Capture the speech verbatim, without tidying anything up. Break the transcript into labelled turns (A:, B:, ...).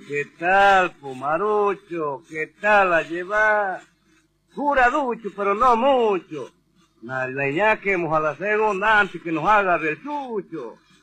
A: ¿Qué tal, Pumarucho? ¿Qué tal la lleva? Cura ducho, pero no mucho. La leña quemos a la segunda antes que nos haga del chucho.